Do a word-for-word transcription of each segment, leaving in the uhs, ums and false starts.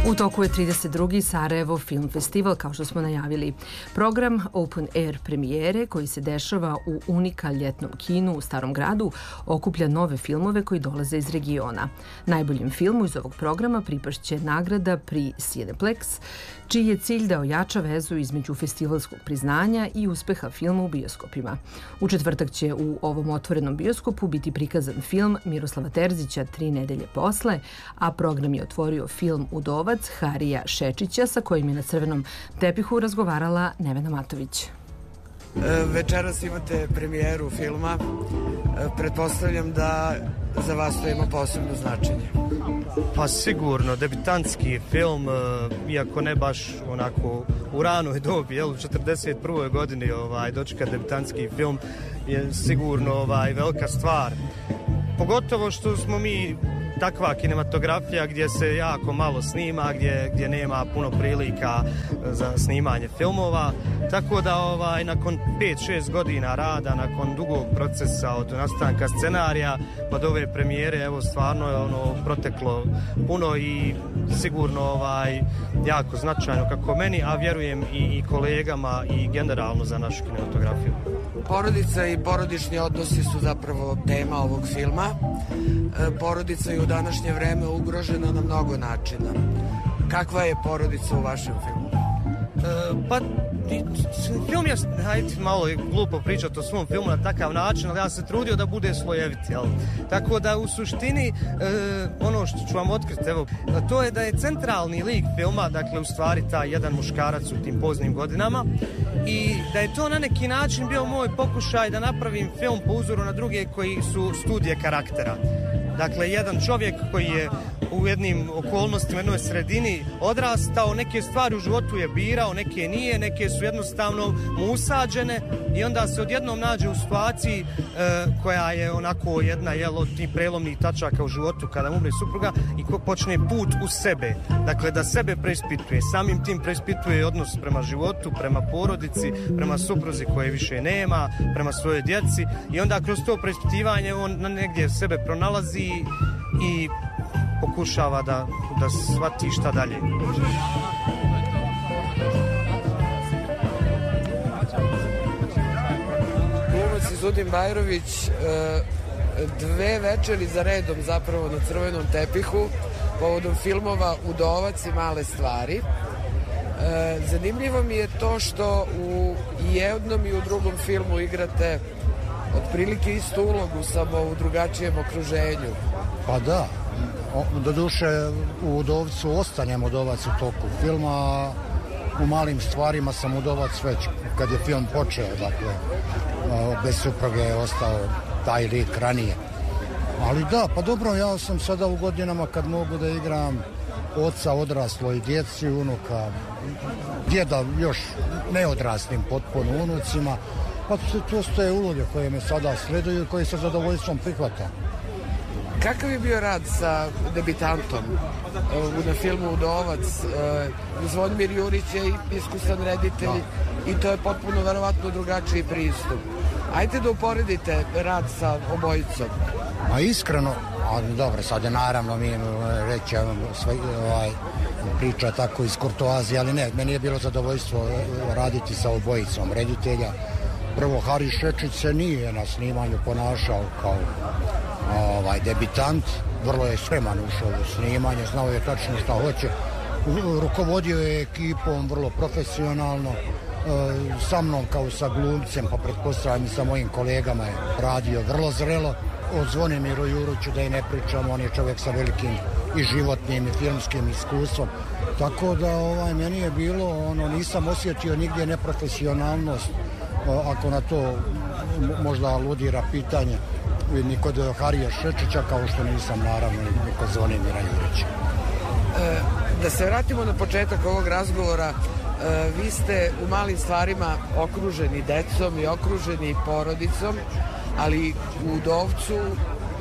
U toku je trideset drugi Sarajevo Film Festival, kao što smo najavili. Program Open Air premijere, koji se dešava u Unika ljetnom kinu u Starom gradu, okuplja nove filmove koji dolaze iz regiona. Najboljem filmu iz ovog programa pripašće nagrada pri Cineplex, čiji je cilj da ojača vezu između festivalskog priznanja i uspeha filma u bioskopima. U četvrtak će u ovom otvorenom bioskopu biti prikazan film Miroslava Terzića Tri nedelje posle, a program je otvorio film Udovac Harija Šečića, sa kojim je na crvenom tepihu razgovarala Nevena Matović. Večeras imate premijeru filma. Pretpostavljam da za vas to ima posebno značenje. Pa sigurno, debitantski film, iako ne baš onako u ranoj dobi, jel, u četrdeset prvoj godini ovaj, dočeka debitantski film je sigurno ovaj, velika stvar. Pogotovo što smo mi takva kinematografija gdje se jako malo snima, gdje, gdje nema puno prilika za snimanje filmova, tako da ovaj, nakon pet šest godina rada, nakon dugog procesa od nastanka scenarija pa do ove premijere, evo stvarno je ono proteklo puno i sigurno ovaj, jako značajno kako meni, a vjerujem i, i kolegama i generalno za našu kinematografiju. Porodica i porodični odnosi su zapravo tema ovog filma. Porodica je u današnje vreme ugrožena na mnogo načina. Kakva je porodica u vašem filmu? E, pa, film je, hajde, malo je glupo pričati o svom filmu na takav način, ali ja se trudio da bude slojevit, jel? Tako da u suštini, e, ono što ću vam otkriti, evo, to je da je centralni lik filma, dakle, u stvari taj jedan muškarac u tim poznim godinama, i da je to na neki način bio moj pokušaj da napravim film po uzoru na druge koji su studije karaktera. Dakle, jedan čovjek koji je u jednim okolnostima, jednoj sredini odrastao, neke stvari u životu je birao, neke nije, neke su jednostavno mu usađene i onda se odjednom nađe u situaciji e, koja je onako jedna, jel, od tih prelomnih tačaka u životu kada umre supruga i ko počne put u sebe. Dakle, da sebe preispituje. Samim tim preispituje odnos prema životu, prema porodici, prema supruzi koje više nema, prema svojoj djeci i onda kroz to preispitivanje on negdje sebe pronalazi i pokušava da, da shvati šta dalje. Glumac Izudin Bajrović, dve večeri za redom zapravo na crvenom tepihu povodom filmova Udovac i Male stvari. Zanimljivo mi je to što u jednom i u drugom filmu igrate otprilike istu ulogu, samo u drugačijem okruženju. Pa da, do duše u Udovcu ostanjem Udovac u toku filma, a u Malim stvarima sam Udovac već kad je film počeo, dakle, bez supruge je ostao taj lik ranije. Ali da, pa dobro, ja sam sada u godinama kad mogu da igram oca odrasloj djeci, unuka, djeda još neodraslim potpuno unucima, pa to stoje uloge koje me sada sleduju i koje sa zadovoljstvom prihvatam. Kakav je bio rad sa debitantom na filmu Udovac? Zvonimir Jurić je iskusan reditelj, da, i to je potpuno verovatno drugačiji pristup. Ajde da uporedite rad sa obojicom. Ma iskreno, ali dobro, sad je naravno mi reći sve, ovaj, priča tako iz kurtoazije, ali ne, meni je bilo zadovoljstvo raditi sa obojicom reditelja. Prvo, Harij Šečić se nije na snimanju ponašao kao ovaj, debitant, vrlo je spreman ušao u snimanje, znao je tačno šta hoće, rukovodio je ekipom vrlo profesionalno, sa mnom kao sa glumcem, pa pretpostavljam i sa mojim kolegama je radio vrlo zrelo. O Zvonimiru Juriću da i ne pričamo, on je čovjek sa velikim i životnim i filmskim iskustvom, tako da ovaj, meni je bilo, ono, nisam osjetio nigdje neprofesionalnost, ako na to možda aludira pitanje, ni kod Harija Šečića, kao što nisam naravno ni kod Zvonimira Jurića. E, da se vratimo na početak ovog razgovora, e, vi ste u Malim stvarima okruženi decom i okruženi porodicom, ali u Udovcu e,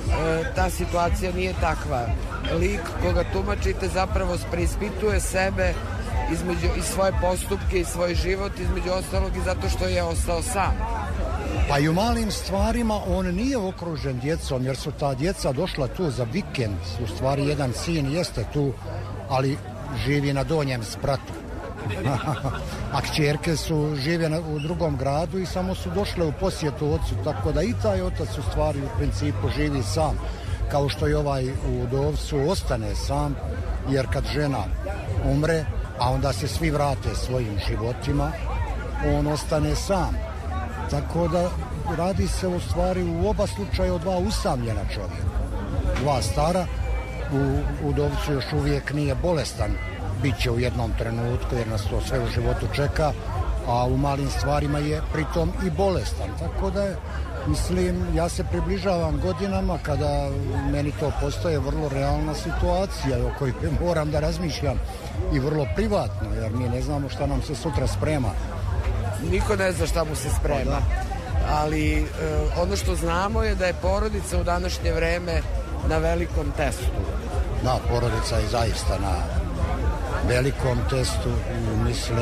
ta situacija nije takva. Lik koga tumačite zapravo preispituje sebe između, i svoje postupke i svoj život, između ostalog i zato što je ostao sam. Pa i u Malim stvarima on nije okružen djecom, jer su ta djeca došla tu za vikend. U stvari jedan sin jeste tu, ali živi na Donjem Spratu. A kćerke su žive na, u drugom gradu i samo su došle u posjetu ocu, tako da i taj otac u stvari u principu živi sam, kao što i ovaj u Udovcu ostane sam, jer kad žena umre, a onda se svi vrate svojim životima, on ostane sam. Tako da radi se u stvari u oba slučaja o dva usamljena čovjeka. Dva stara, u Udovcu još uvijek nije bolestan, bit će u jednom trenutku jer nas to sve u životu čeka, a u malim stvarima je pritom i bolestan. Tako da je, mislim, ja se približavam godinama kada meni to postaje vrlo realna situacija o kojoj moram da razmišljam i vrlo privatno, jer mi ne znamo šta nam se sutra sprema. Niko ne zna šta mu se sprema, ali e, ono što znamo je da je porodica u današnje vreme na velikom testu. Da, porodica je zaista na velikom testu i mislim